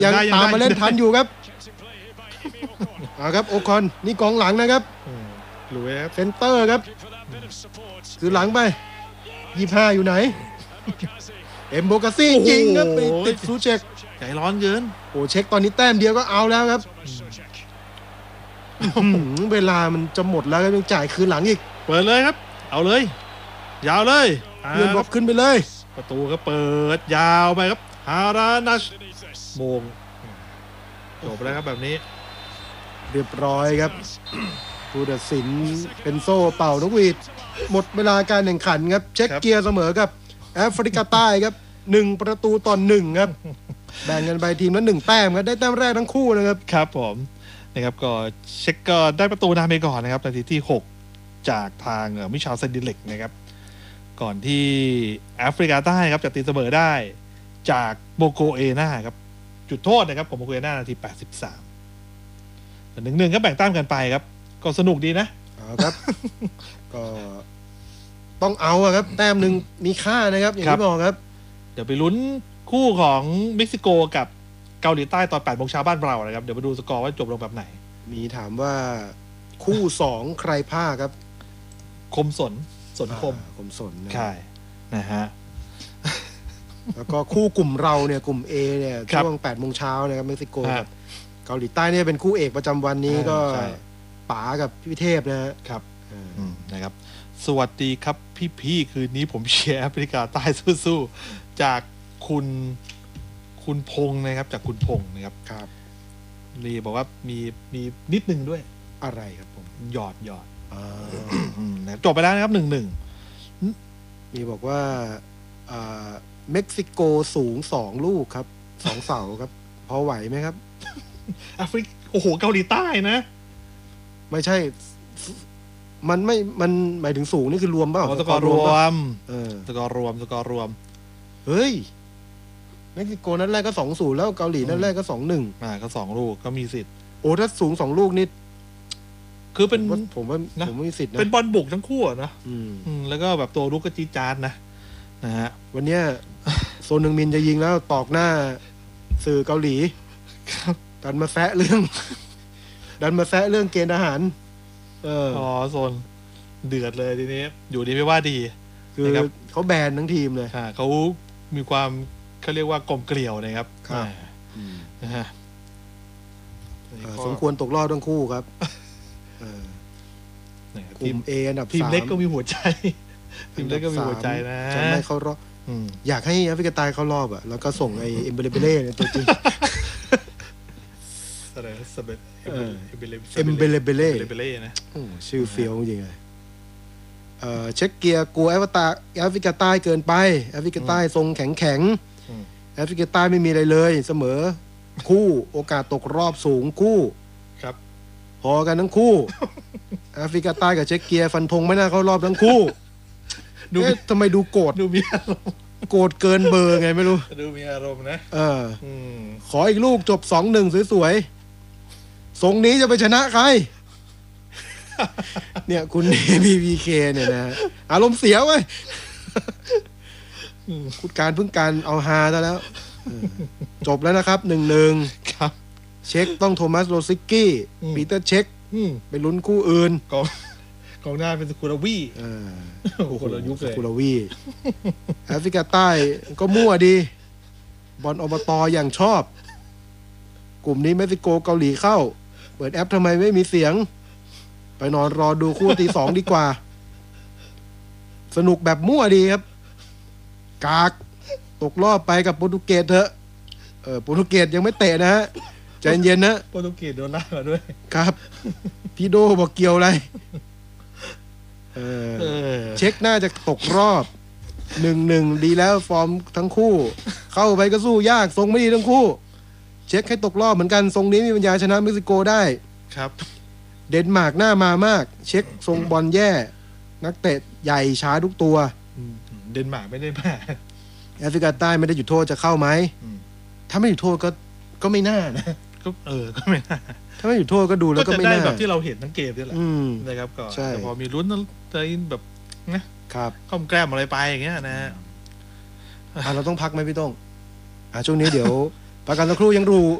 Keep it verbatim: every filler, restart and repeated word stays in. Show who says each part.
Speaker 1: ยังตามมาเล่นทันอยู่ครับเอาครับโอคอนนี่กองหลังนะครับ
Speaker 2: ลุยครับ
Speaker 1: เซนเตอร์ครับคือหลังไปยี่สิบห้าอยู่ไหนเอ็มโบกาซี่ยิงครับไปติดซูเช็ค
Speaker 2: ใจร้อนเกิน
Speaker 1: โอ้เช็คตอนนี้แต้มเดียวก็เอาแล้วครับเวลามันจะหมดแล้วก็ต้องจ่ายคืนหลังอีก
Speaker 2: เปิดเลยครับเอาเลยยาวเลย
Speaker 1: เพื่อนบอกขึ้นไปเลย
Speaker 2: ประตูก็เปิดยาวไปครับฮารานัชโมงจบแล้วครับแบบนี้
Speaker 1: เรียบร้อยครับผู้ตัดสินเป็นโซ่เป่านกหวีดหมดเวลาการแข่งขันครับเช็คเกียร์เสมอกับแอฟริกาใต้ครับหนึ่งประตูต่อหนึ่งครับแบ่งกันไปทีมละหนึ่งแต้มครับได้แต้มแรกทั้งคู่นะครับ
Speaker 2: ครับผมนะครับก็เช็คก็ได้ประตูนำไปก่อนนะครับนาทีที่หกจากทางมิชาลเซนดิเล็กนะครับก่อนที่แอฟริกาใต้ครับจะตีเสมอได้จากโบโกเอนาครับจุดโทษนะครับของโบโกเอนานาทีแปดสิบสามหนึ่งหนึ่งก็แบ่งแต้มกันไปครับก็สนุกดีนะ
Speaker 1: ครับก็ต้องเอาครับแต้มหนึ่งมีค่านะครับอย่างที่บอกครับ
Speaker 2: เดี๋ยวไปลุ้นคู่ของเม็กซิโกกับเกาหลีใต้ตอนแปดโมงเช้าบ้านเรานะครับเดี๋ยวมาดูสกอร์ว่าจบลงแบบไหน
Speaker 1: มีถามว่าคู่สองใครพลาดครับ
Speaker 2: คมสนสนคม
Speaker 1: คมสน
Speaker 2: ใช่นะฮะ
Speaker 1: แล้วก็คู่กลุ่มเราเนี่ยกลุ่ม A เนี่ยช่วงแปดโมงเช้านะครับเม็กซิโกกับเกาหลีใต้เนี่ยเป็นคู่เอกประจำวันนี้ก็ป๋ากับพี่เทพนะครับ
Speaker 2: นะครับสวัสดีครับพี่ๆคืนนี้ผมเชียร์แอฟริกาใต้สู้ๆจากคุณคุณพงษ์นะครับจากคุณพงษ์นะครับ
Speaker 1: ครับ
Speaker 2: รีบอกว่ามีมีนิดนึงด้วย
Speaker 1: อะไรครับผม
Speaker 2: หยอดหยอดจบไปแล้วนะครับหนึ่งหนึ่ง
Speaker 1: มีบอกว่าเม็กซิโกสูงสองลูกครับสองเสาครับพอไหวไหมครับ
Speaker 2: แอฟริกโอ้โหเกาหลีใต้นะ
Speaker 1: ไม่ใช่มันไม่มันหมายถึงสูงนี่คือรวมเปล่า
Speaker 2: สกอร์รวมเออสกอร์รวมสกอร์รวม
Speaker 1: เฮ้ยเม็กซิโกนัดแรกก็สองศูนย์แล้วเกาหลีนัดแรกก็สองหนึ่ง
Speaker 2: อ่าก็สองลูกก็มีสิทธิ์
Speaker 1: โอ้ถ้าสูงสองลูกนี่
Speaker 2: คือเป็น
Speaker 1: ผมว่าผมไม่มีสิทธิ์นะ
Speaker 2: เป็นบอลบุกทั้งคู่นะอืมแล้วก็แบบตัวลูกก็จี๊ดจ๊าดนะนะฮะ
Speaker 1: วันนี้โซนหนึ่งมินจะยิงแล้วตอกหน้าสื่อเกาหลีดันมาแซะเรื่องดันมาแซะเรื่องเกณฑ์ทหาร
Speaker 2: เอออ๋อโซนเดือดเลยทีนี้อยู่ดีไม่ว่าดี
Speaker 1: คือเขาแบนทั้งทีมเลย
Speaker 2: ค่ะเขามีความเขาเรียกว่ากลมเกลียวนะครับ
Speaker 1: ครับนะฮะสมควรตกรอบทั้งคู่ครับ
Speaker 2: ทีม A อันดับทีมเล็กก็มีหัวใจทีมเล็กก็มีหัวใจนะ
Speaker 1: จะไม่เข้ารอบอยากให้แอฟริกาใต้เข้ารอบอ่ะแล้วก็ส่งไอ้เอ็มเบเลเบเล่เนี่ยตัวจริง
Speaker 2: อะไรสเปน
Speaker 1: เอ็มเบเลเบเล่
Speaker 2: เล่นะ
Speaker 1: ชื่อเฟี้ยวจริงเลยเช็คเกียร์กลัวแอฟริกาแอฟริกาใต้เกินไปแอฟริกาใต้ทรงแข็งแข็งแอฟริกาใต้ไม่มีอะไรเลยเสมอคู่โอกาสตกรอบสูงคู่
Speaker 2: ครับ
Speaker 1: พอกันทั้งคู่แอฟริกาใต้กับเช็คเกียร์ฟันธงไม่น่าเข้ารอบทั้งคู่ดูทำไมดูโกรธ
Speaker 2: ดูมีอารมณ์
Speaker 1: โกรธเกินเบอร์ไงไม่รู้
Speaker 2: ดูมีอารมณ์นะ
Speaker 1: เออขออีกลูกจบ สองหนึ่ง สวยๆทรงนี้จะไปชนะใครเนี่ยคุณ บี บี เค เนี่ยนะอารมณ์เสียเว้ยคุณการเพิ่งการเอาฮาซะแล้วจบแล้วนะครับ หนึ่งหนึ่ง
Speaker 2: ครับ
Speaker 1: เช็คต้องโทมัสโรซิกกี้ปีเตอร์เช็คไปลุ้นคู่อื่น
Speaker 2: กองกองหน้าเป็นสกุลวี
Speaker 1: เออ
Speaker 2: คนละยุคเลย
Speaker 1: สกุลวีแอฟริกาใต้ก็มั่วดีบอลอบตอย่างชอบกลุ่มนี้เม็กซิโกเกาหลีเข้าเปิดแอปทำไมไม่มีเสียงไปนอนรอดูคู่ตีสองดีกว่าสนุกแบบมั่วดีครับกากตกรอบไปกับโปรตุเกสเถอะเออโปรตุเกสยังไม่เตะนะฮะใจเย็นนะ
Speaker 2: โปรตุเกสโดนล่ามาด้วย
Speaker 1: ครับพี่โดบอกเกี่ยวอะไรเออเช็คน่าจะตกรอบหนึ่งหนึ่งดีแล้วฟอร์มทั้งคู่เข้าไปก็สู้ยากทรงไม่ดีทั้งคู่เช็คให้ตกรอบเหมือนกันทรงนี้มีปัญญาชนะเม็กซิโกได้
Speaker 2: ครับ
Speaker 1: เดนมาร์กหน้ามามากเช็คทรงบอลแย่นักเตะใหญ่ช้าทุกตัว
Speaker 2: เดนมาร์กไม่ได้มา
Speaker 1: แอฟริกาใต้ไม่ได้หยุดโทษจะเข้าไหมถ้าไม่หยุดโทษก็ก็ไม่น่านะ
Speaker 2: ก็เออก็ไม่น่า
Speaker 1: ถ้าไม่หยุดโทษก็ดูแล้วก็ไม่น่า
Speaker 2: แบบที่เราเห็นทั้งเกมนี่แหละนะครับก็แต่พอมีลุ้นใจแบบนะครับข้อมแกล้มอะไรไปอย่างเงี้ยนะ
Speaker 1: อ่ะเราต้องพักไหมพี่ต้องอ่ะช่วงนี้เดี๋ยวประกันสักครู่ยังดู